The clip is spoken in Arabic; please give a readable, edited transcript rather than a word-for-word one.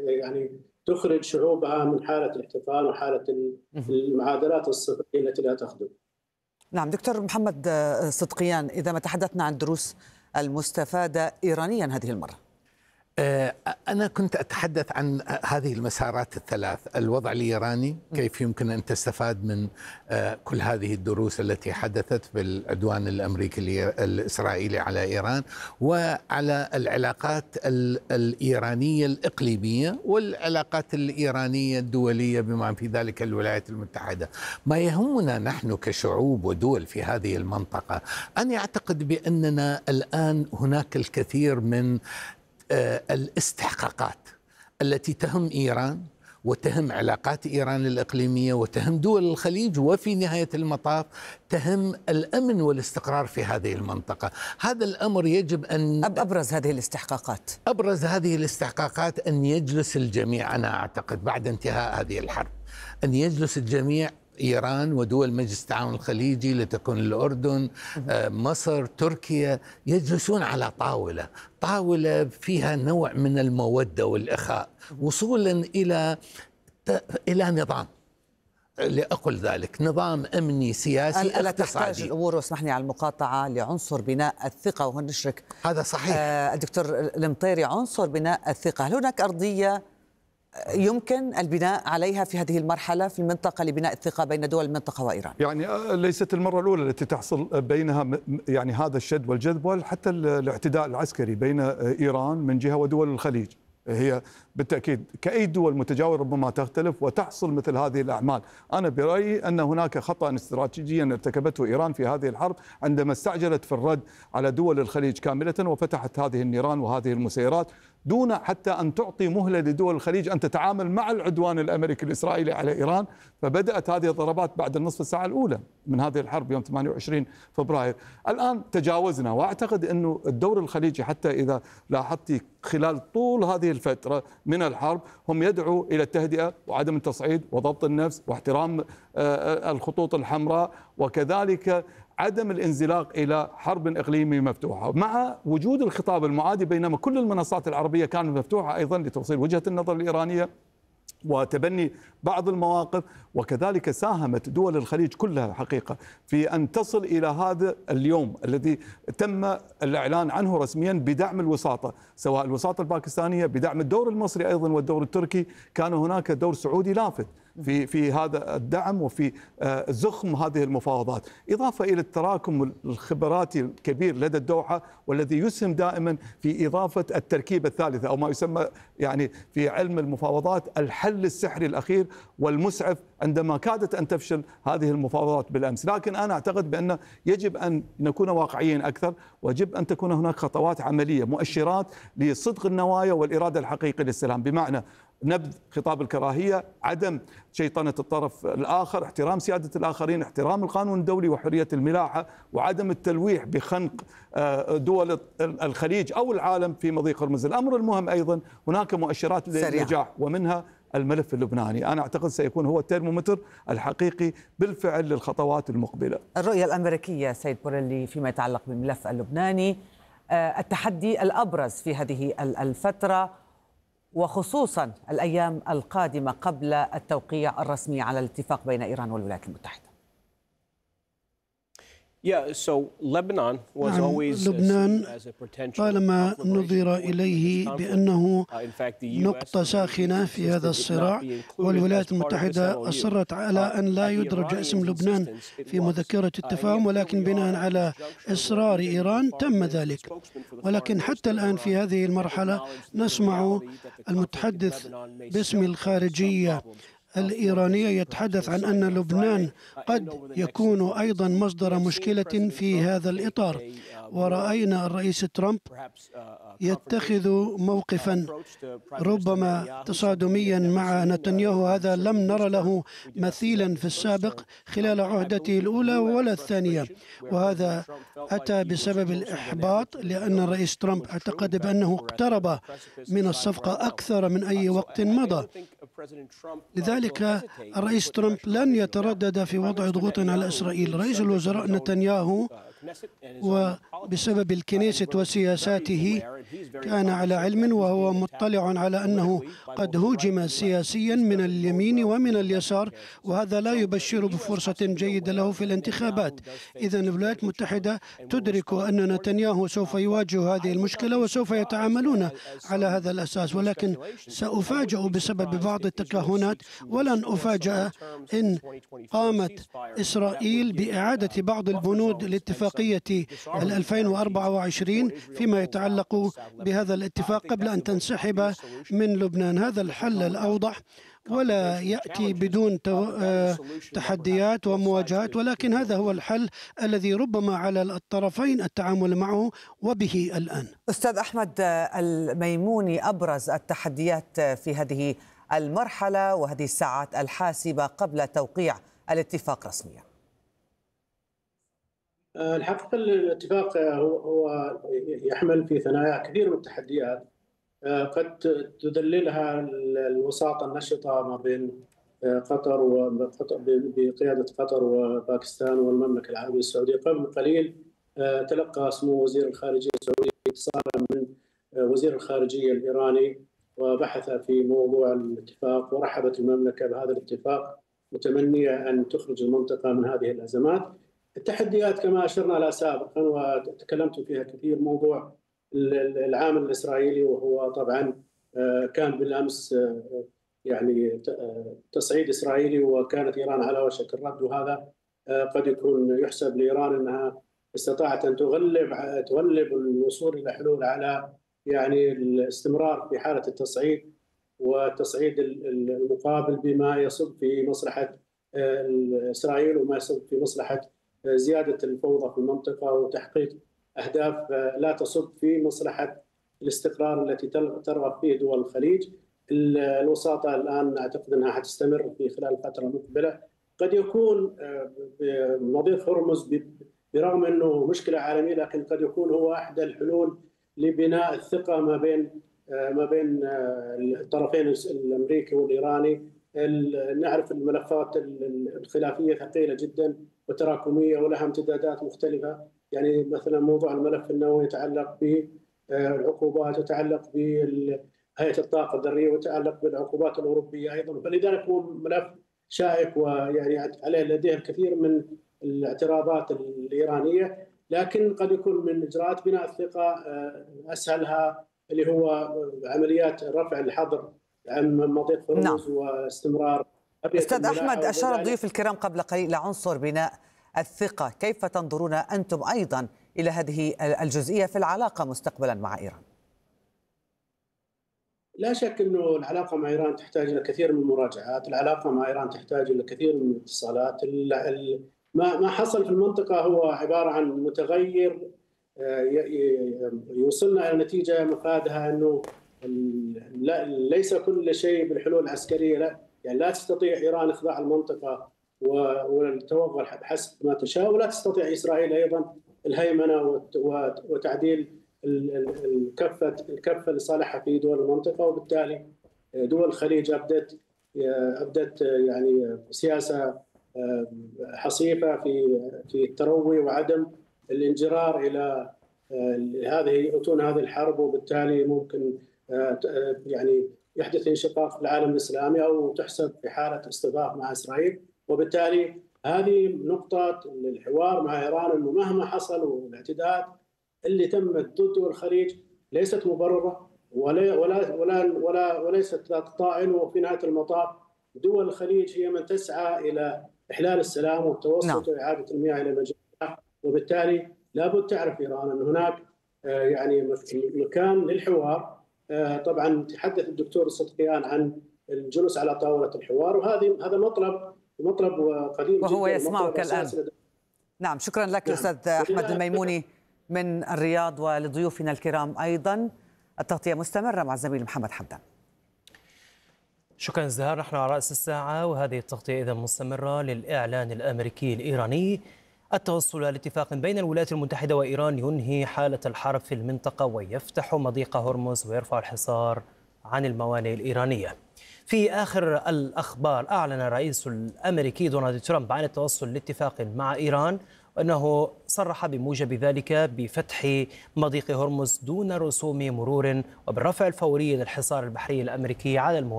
يعني تخرج شعوبها من حالة الاحتفال وحالة المعادلات الصفرية التي لا تخدم. نعم دكتور محمد صدقيان، إذا ما تحدثنا عن دروس المستفادة إيرانيا هذه المرة. أنا كنت أتحدث عن هذه المسارات الثلاث: الوضع الإيراني، كيف يمكن أن تستفاد من كل هذه الدروس التي حدثت في العدوان الأمريكي الإسرائيلي على إيران، وعلى العلاقات الإيرانية الإقليمية والعلاقات الإيرانية الدولية بما في ذلك الولايات المتحدة. ما يهمنا نحن كشعوب ودول في هذه المنطقة، أنا أعتقد بأننا الآن هناك الكثير من الاستحقاقات التي تهم إيران وتهم علاقات إيران الإقليمية وتهم دول الخليج، وفي نهاية المطاف تهم الأمن والاستقرار في هذه المنطقة. هذا الأمر يجب أن أبرز هذه الاستحقاقات أن يجلس الجميع، أنا أعتقد بعد انتهاء هذه الحرب، أن يجلس الجميع، إيران ودول مجلس التعاون الخليجي لتكون الأردن، مصر، تركيا، يجلسون على طاولة فيها نوع من المودة والإخاء، وصولا إلى نظام، لأقل ذلك نظام أمني سياسي اقتصادي. ألا تحتاج الأمور، واسمحني على المقاطعة، لعنصر بناء الثقة، وهنا نشرك هذا صحيح الدكتور المطيري، عنصر بناء الثقة. هل هناك أرضية يمكن البناء عليها في هذه المرحلة في المنطقة لبناء الثقة بين دول المنطقة وإيران؟ يعني ليست المرة الأولى التي تحصل بينها يعني هذا الشد والجذب، وحتى الاعتداء العسكري بين إيران من جهة ودول الخليج. هي بالتأكيد كأي دول متجاورة ربما تختلف وتحصل مثل هذه الأعمال. أنا برأيي أن هناك خطأ استراتيجيا ارتكبته إيران في هذه الحرب عندما استعجلت في الرد على دول الخليج كاملة وفتحت هذه النيران وهذه المسيرات دون حتى أن تعطي مهلة لدول الخليج أن تتعامل مع العدوان الأمريكي الإسرائيلي على إيران. فبدأت هذه الضربات بعد النصف الساعة الأولى من هذه الحرب يوم 28 فبراير. الآن تجاوزنا، وأعتقد أنه الدور الخليجي حتى إذا لاحظت خلال طول هذه الفترة من الحرب هم يدعوا إلى التهدئة وعدم التصعيد وضبط النفس واحترام الخطوط الحمراء، وكذلك عدم الانزلاق إلى حرب إقليمي مفتوحة، مع وجود الخطاب المعادي، بينما كل المنصات العربية كانت مفتوحة أيضا لتوصيل وجهة النظر الإيرانية وتبني بعض المواقف. وكذلك ساهمت دول الخليج كلها حقيقة في أن تصل إلى هذا اليوم الذي تم الإعلان عنه رسميا بدعم الوساطة، سواء الوساطة الباكستانية بدعم الدور المصري أيضا والدور التركي. كان هناك دور سعودي لافت في هذا الدعم وفي زخم هذه المفاوضات، إضافة إلى التراكم الخبراتي الكبير لدى الدوحة، والذي يسهم دائما في إضافة التركيبة الثالثة أو ما يسمى يعني في علم المفاوضات الحل السحري الأخير والمسعف عندما كادت أن تفشل هذه المفاوضات بالأمس. لكن أنا أعتقد بأن يجب أن نكون واقعيين أكثر، ويجب أن تكون هناك خطوات عملية، مؤشرات لصدق النوايا والإرادة الحقيقية للسلام، بمعنى نبذ خطاب الكراهية، عدم شيطنة الطرف الآخر، احترام سيادة الآخرين، احترام القانون الدولي وحرية الملاحة، وعدم التلويح بخنق دول الخليج أو العالم في مضيق هرمز. الأمر المهم أيضا هناك مؤشرات للنجاح، ومنها الملف اللبناني. أنا أعتقد سيكون هو الترمومتر الحقيقي بالفعل للخطوات المقبلة. الرؤية الأمريكية سيد بوريلي فيما يتعلق بالملف اللبناني، التحدي الأبرز في هذه الفترة وخصوصا الأيام القادمة قبل التوقيع الرسمي على الاتفاق بين إيران والولايات المتحدة. لبنان طالما نظر إليه بأنه نقطة ساخنة في هذا الصراع، والولايات المتحدة أصرت على أن لا يدرج اسم لبنان في مذكرة التفاهم، ولكن بناء على إصرار إيران تم ذلك. ولكن حتى الآن في هذه المرحلة نسمع المتحدث باسم الخارجية الإيرانية يتحدث عن أن لبنان قد يكون أيضا مصدر مشكلة في هذا الإطار، ورأينا الرئيس ترامب يتخذ موقفا ربما تصادميا مع نتنياهو. هذا لم نرى له مثيلا في السابق خلال عهدته الأولى ولا الثانية، وهذا أتى بسبب الإحباط، لأن الرئيس ترامب اعتقد بأنه اقترب من الصفقة أكثر من أي وقت مضى. لذلك الرئيس ترامب لن يتردد في وضع ضغوط على إسرائيل. رئيس الوزراء نتنياهو وبسبب الكنيست وسياساته كان على علم وهو مطلع على أنه قد هوجم سياسيا من اليمين ومن اليسار، وهذا لا يبشر بفرصة جيدة له في الانتخابات. إذا الولايات المتحدة تدرك أن نتنياهو سوف يواجه هذه المشكلة وسوف يتعاملون على هذا الأساس، ولكن سأفاجأ بسبب بعض التكهنات، ولن أفاجأ إن قامت إسرائيل بإعادة بعض البنود لاتفاقية 2024 فيما يتعلق بهذا الاتفاق قبل أن تنسحب من لبنان. هذا الحل الأوضح ولا يأتي بدون تحديات ومواجهات، ولكن هذا هو الحل الذي ربما على الطرفين التعامل معه وبه الآن. أستاذ أحمد الميموني، أبرز التحديات في هذه المرحلة وهذه الساعات الحاسمة قبل توقيع الاتفاق رسميا؟ الحقيقة الاتفاق هو يحمل في ثناياه كثير من التحديات قد تذللها الوساطة النشطة ما بين قطر بقيادة قطر وباكستان والمملكة العربية السعودية. قبل قليل تلقى سمو وزير الخارجية السعودي اتصالا من وزير الخارجية الإيراني وبحث في موضوع الاتفاق، ورحبت المملكة بهذا الاتفاق متمنية أن تخرج المنطقة من هذه الأزمات. التحديات كما أشرنا لها سابقا وتكلمت فيها كثير، موضوع العامل الإسرائيلي، وهو طبعا كان بالأمس يعني تصعيد إسرائيلي وكانت إيران على وشك الرد، وهذا قد يكون يحسب لإيران أنها استطاعت أن تغلب الوصول إلى حلول على يعني الاستمرار في حالة التصعيد والتصعيد المقابل بما يصب في مصلحة إسرائيل وما يصب في مصلحة زيادة الفوضى في المنطقة وتحقيق أهداف لا تصب في مصلحة الاستقرار التي ترغب فيه دول الخليج. الوساطة الآن أعتقد أنها حتستمر في خلال الفترة المقبلة. قد يكون مضيق هرمز برغم أنه مشكلة عالمية، لكن قد يكون هو أحد الحلول لبناء الثقة ما بين الطرفين الأمريكي والإيراني. نعرف الملفات الخلافية ثقيلة جدا وتراكمية ولها امتدادات مختلفة، يعني مثلا موضوع الملف النووي يتعلق بالعقوبات، يتعلق بهيئة الطاقة الذرية، ويتعلق بالعقوبات الأوروبية أيضا، فلذلك هو ملف شائك ويعني عليه لديه الكثير من الاعتراضات الإيرانية، لكن قد يكون من إجراءات بناء الثقة أسهلها اللي هو عمليات رفع الحظر عن مضيق هرمز واستمرار. أستاذ أحمد، أشار الضيوف الكرام قبل قليل إلى عنصر بناء الثقة، كيف تنظرون أنتم أيضا إلى هذه الجزئية في العلاقة مستقبلا مع إيران؟ لا شك أنه العلاقة مع إيران تحتاج إلى كثير من المراجعات، العلاقة مع إيران تحتاج إلى كثير من الاتصالات. ما حصل في المنطقة هو عبارة عن متغير يوصلنا إلى نتيجة مفادها أنه ليس كل شيء بالحلول العسكرية، لا يعني لا تستطيع إيران إخضاع المنطقة والتوغل حسب ما تشاء، ولا تستطيع إسرائيل أيضا الهيمنة وتعديل الكفة لصالحها في دول المنطقة. وبالتالي دول الخليج أبدت يعني سياسة حصيفة في التروي وعدم الانجرار إلى هذه الحرب، وبالتالي ممكن يعني يحدث انشقاق في العالم الإسلامي أو تحسب في حالة اصطدام مع إسرائيل. وبالتالي هذه نقطة الحوار مع إيران، أنه مهما حصل والاعتداءات اللي تمت ضد دول الخليج ليست مبررة وليست ذات طائل، وفي نهاية المطاف دول الخليج هي من تسعى إلى إحلال السلام والتوسط وإعادة المياه إلى مجاريها. وبالتالي لابد تعرف إيران أن هناك يعني مكان للحوار. طبعا تحدث الدكتور الصدقيان عن الجلوس على طاولة الحوار، وهذا مطلب قديم وهو جدا يسمعك الآن. نعم، شكرا لك أستاذ أحمد الميموني من الرياض، ولضيوفنا الكرام أيضا. التغطية مستمرة مع الزميل محمد حمدان. شكرا زهار، نحن على رأس الساعة وهذه التغطية إذا مستمرة للإعلان الأمريكي الإيراني التوصل إلى اتفاق بين الولايات المتحدة وإيران ينهي حالة الحرب في المنطقة ويفتح مضيق هرمز ويرفع الحصار عن الموانئ الإيرانية. في آخر الأخبار، أعلن الرئيس الأمريكي دونالد ترامب عن التوصل لاتفاق مع إيران وأنه صرح بموجب ذلك بفتح مضيق هرمز دون رسوم مرور وبالرفع الفوري للحصار البحري الأمريكي على المواقع